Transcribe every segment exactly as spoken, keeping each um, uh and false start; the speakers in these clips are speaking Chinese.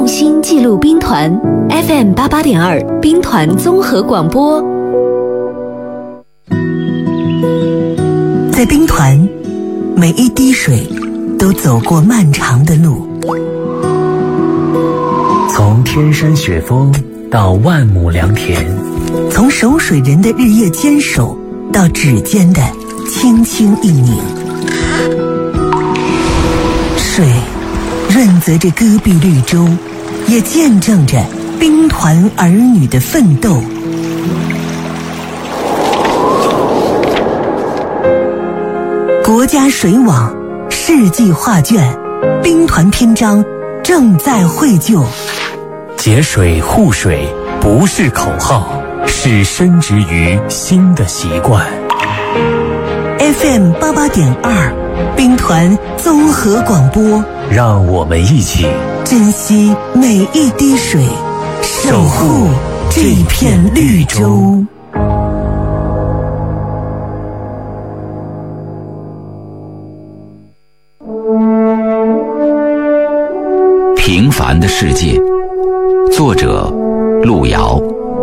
用心记录兵团 F M 八八点二兵团综合广播。 在兵团，每一滴水都走过漫长的路， 从天山雪峰到万亩良田， 从守水人的日夜坚守到指尖的轻轻一拧，水润泽着戈壁绿洲，也见证着兵团儿女的奋斗。国家水网，世纪画卷，兵团篇章正在绘就。 节水护水不是口号，是深植于心的习惯。 F M 八八点二，兵团综合广播， 让我们一起珍惜每一滴水，守护这片绿洲。 平凡的世界，作者路遥。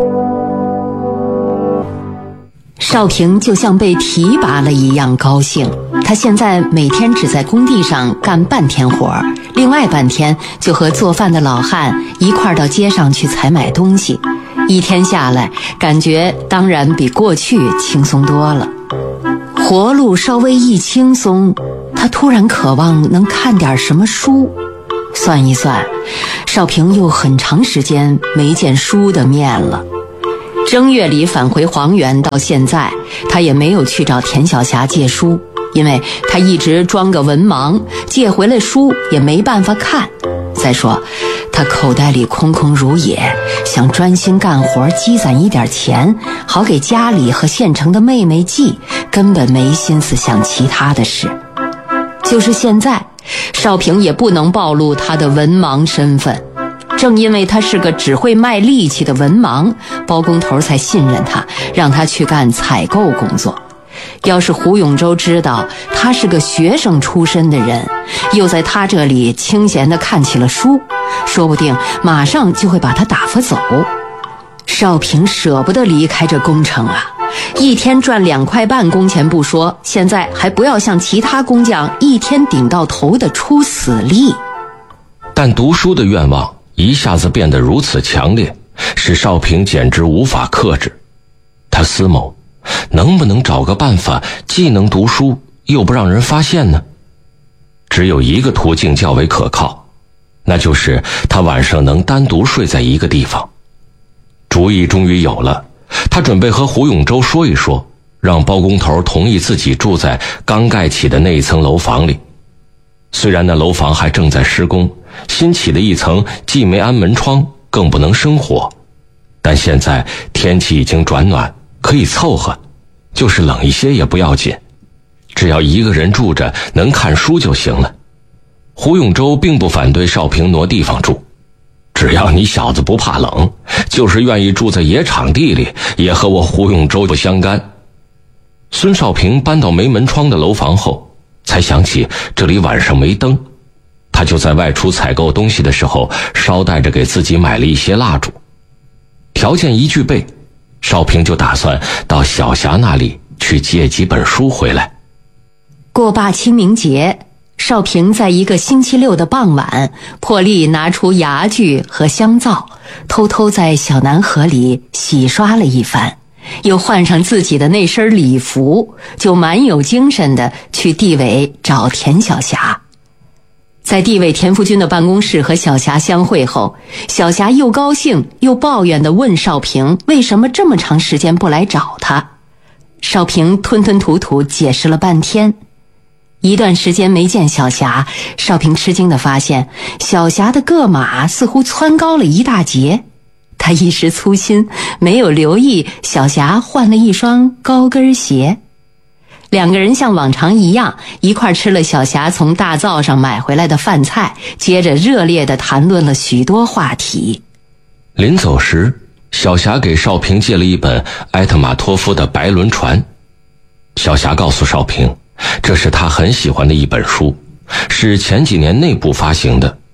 少平就像被提拔了一样高兴，他现在每天只在工地上干半天活，另外半天就和做饭的老汉一块到街上去采买东西。一天下来，感觉当然比过去轻松多了。活路稍微一轻松，他突然渴望能看点什么书。算一算，少平又很长时间没见书的面了。正月里返回黄原到现在，他也没有去找田晓霞借书，因为他一直装个文盲，借回来书也没办法看。再说他口袋里空空如也，想专心干活积攒一点钱，好给家里和县城的妹妹寄，根本没心思想其他的事。就是现在，少平也不能暴露他的文盲身份。正因为他是个只会卖力气的文盲，包工头才信任他，让他去干采购工作。要是胡永洲知道他是个学生出身的人，又在他这里清闲地看起了书，说不定马上就会把他打发走。少平舍不得离开这工程啊，一天赚两块半工钱不说，现在还不要像其他工匠一天顶到头的出死力。 但读书的愿望一下子变得如此强烈，使少平简直无法克制。他思谋，能不能找个办法既能读书又不让人发现呢？只有一个途径较为可靠，那就是他晚上能单独睡在一个地方。主意终于有了，他准备和胡永洲说一说，让包工头同意自己住在刚盖起的那一层楼房里。虽然那楼房还正在施工，新起的一层既没安门窗，更不能生火，但现在天气已经转暖，可以凑合，就是冷一些也不要紧，只要一个人住着能看书就行了。胡永洲并不反对少平挪地方住，只要你小子不怕冷，就是愿意住在野场地里，也和我胡永洲不相干。孙少平搬到没门窗的楼房后，才想起这里晚上没灯，他就在外出采购东西的时候捎带着给自己买了一些蜡烛。条件一具备，少平就打算到小霞那里去借几本书回来。 过罢清明节，少平在一个星期六的傍晚，破例拿出牙具和香皂，偷偷在小南河里洗刷了一番，又换上自己的那身礼服，就蛮有精神的去地委找田晓霞。在地委田福军的办公室和小霞相会后，小霞又高兴又抱怨地问少平为什么这么长时间不来找他。少平吞吞吐吐解释了半天。一段时间没见小霞，少平吃惊地发现小霞的个码似乎蹿高了一大截。他一时粗心，没有留意小霞换了一双高跟鞋。两个人像往常一样一块吃了小霞从大灶上买回来的饭菜，接着热烈地谈论了许多话题。 临走时，小霞给少平借了一本埃特马托夫的《白轮船》。小霞告诉少平，这是他很喜欢的一本书，是前几年内部发行的，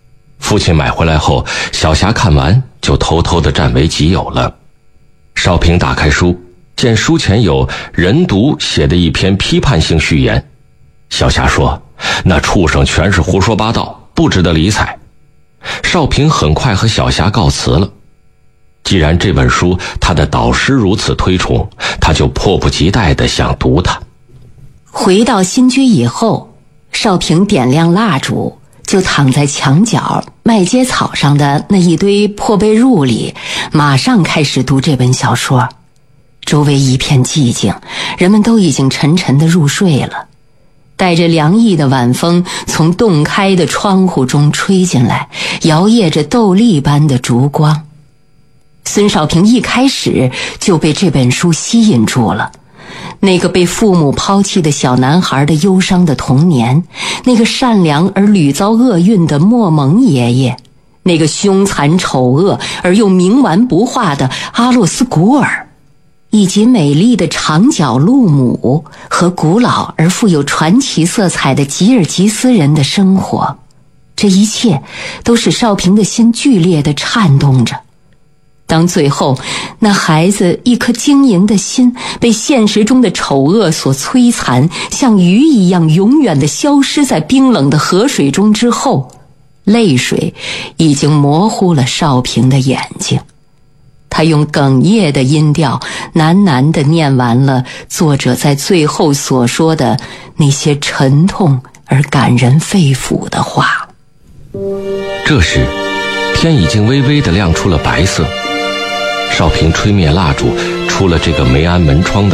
父亲买回来后，小霞看完就偷偷地占为己有了。少平打开书，见书前有人读写的一篇批判性序言。小霞说，那畜生全是胡说八道，不值得理睬。少平很快和小霞告辞了。既然这本书他的导师如此推崇，他就迫不及待地想读它。 回到新居以后，少平点亮蜡烛，就躺在墙角麦秸草上的那一堆破被褥里，马上开始读这本小说。周围一片寂静，人们都已经沉沉地入睡了。带着凉意的晚风从洞开的窗户中吹进来，摇曳着豆粒般的烛光。孙少平一开始就被这本书吸引住了。那个被父母抛弃的小男孩的忧伤的童年，那个善良而屡遭厄运的莫蒙爷爷，那个凶残丑恶而又冥顽不化的阿洛斯古尔，以及美丽的长脚鹿母和古老而富有传奇色彩的吉尔吉斯人的生活，这一切都使少平的心剧烈地颤动着。当最后那孩子一颗晶莹的心被现实中的丑恶所摧残，像鱼一样永远地消失在冰冷的河水中之后，泪水已经模糊了少平的眼睛。他用哽咽的音调喃喃地念完了作者在最后所说的那些沉痛而感人肺腑的话。 这时天已经微微地亮出了白色，少平吹灭蜡烛，出了这个没安门窗的